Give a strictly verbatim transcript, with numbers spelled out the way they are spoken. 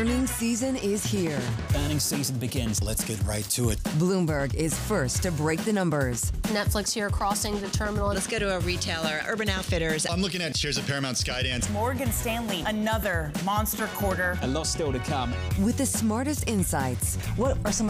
Earnings season is here. Earnings season begins. Let's get right to it. Bloomberg is first to break the numbers. Netflix here crossing the terminal. Let's go to a retailer, Urban Outfitters. I'm looking at shares of Paramount Skydance. Morgan Stanley, another monster quarter. A lot still to come. With the smartest insights. What are some